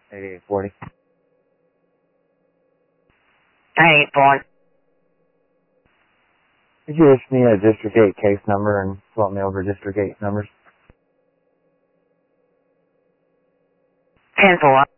8840. 9840. Could you issue me a District 8 case number and swap me over District 8 numbers? 10-4.